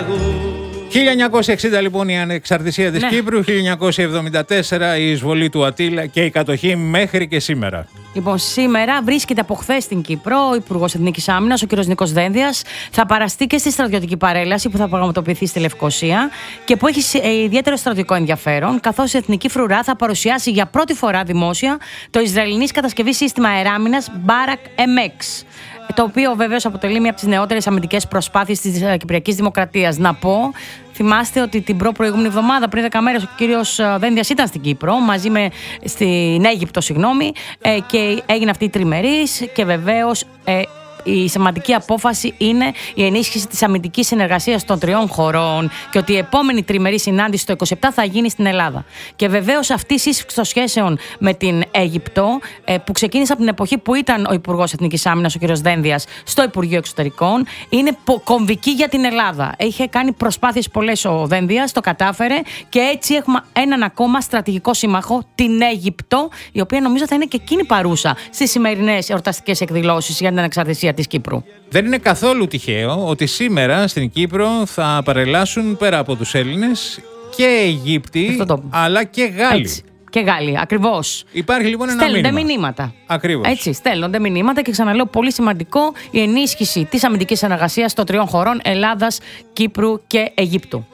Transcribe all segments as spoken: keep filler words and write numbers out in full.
χίλια εννιακόσια εξήντα λοιπόν η ανεξαρτησία της ναι. Κύπρου, χίλια εννιακόσια εβδομήντα τέσσερα η εισβολή του Ατήλα και η κατοχή μέχρι και σήμερα. Λοιπόν, σήμερα βρίσκεται από χθες στην Κύπρο ο Υπουργός Εθνικής Άμυνας, ο κ. Νίκος Δένδιας. Θα παραστεί και στη στρατιωτική παρέλαση που θα πραγματοποιηθεί στη Λευκοσία και που έχει ιδιαίτερο στρατιωτικό ενδιαφέρον, καθώς η Εθνική Φρουρά θα παρουσιάσει για πρώτη φορά δημόσια το Ισραηλινής κατασκευή σύστημα αεράμυνας Μπάρακ εμ εξ. Το οποίο βεβαίως αποτελεί μία από τις νεότερες αμυντικές προσπάθειες της Κυπριακής Δημοκρατίας. Να πω, θυμάστε ότι την προ-προηγούμενη εβδομάδα, πριν δέκα μέρες, ο κύριος Δένδιας ήταν στην Κύπρο, μαζί με στην Αίγυπτο, συγγνώμη, και έγινε αυτή η τριμερής και βεβαίως ε, η σημαντική απόφαση είναι η ενίσχυση της αμυντικής συνεργασίας των τριών χωρών και ότι η επόμενη τριμερή συνάντηση το είκοσι επτά θα γίνει στην Ελλάδα. Και βεβαίως αυτή η σύσφυξη των σχέσεων με την Αίγυπτο, που ξεκίνησε από την εποχή που ήταν ο Υπουργός Εθνικής Άμυνας, ο κ. Δένδιας, στο Υπουργείο Εξωτερικών, είναι κομβική για την Ελλάδα. Είχε κάνει προσπάθειες πολλές ο Δένδιας, το κατάφερε και έτσι έχουμε έναν ακόμα στρατηγικό σύμμαχο, την Αίγυπτο, η οποία νομίζω θα είναι και εκείνη παρούσα στις σημερινές εορταστικές εκδηλώσεις για την ανεξαρτησία της Κύπρου. Δεν είναι καθόλου τυχαίο ότι σήμερα στην Κύπρο θα παρελάσουν πέρα από τους Έλληνες και Αιγύπτιοι το... αλλά και Γάλλοι. Έτσι. Και Γάλλοι, ακριβώς. Υπάρχει λοιπόν ένα στέλνονται μήνυμα. μηνύματα. Ακριβώς. Έτσι, στέλνονται μηνύματα και ξαναλέω πολύ σημαντικό η ενίσχυση της αμυντικής συνεργασίας των τριών χωρών Ελλάδας, Κύπρου και Αιγύπτου.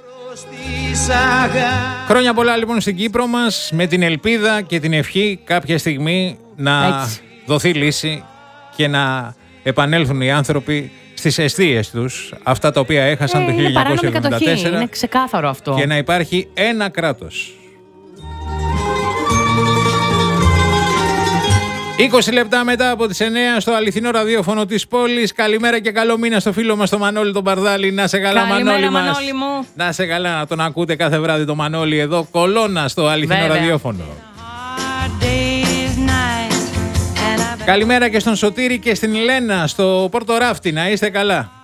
Χρόνια πολλά λοιπόν στην Κύπρο μας, με την ελπίδα και την ευχή κάποια στιγμή να Έτσι. δοθεί λύση και να επανέλθουν οι άνθρωποι στις εστίες τους, αυτά τα οποία έχασαν ε, το χίλια εννιακόσια εβδομήντα τέσσερα, είναι ξεκάθαρο αυτό. Και να υπάρχει ένα κράτος. είκοσι λεπτά μετά από τις εννιά στο αληθινό ραδιόφωνο της πόλης. Καλημέρα και καλό μήνα στο φίλο μας τον Μανώλη τον Παρδάλη. Να σε καλά, καλημέρα, Μανώλη μας. Μανώλη μου. Να σε καλά, να τον ακούτε κάθε βράδυ το Μανώλη εδώ, κολόνα στο αληθινό Βέβαια. ραδιόφωνο. Καλημέρα και στον Σωτήρη και στην Λένα στο Πόρτο Ράφτη. Να είστε καλά.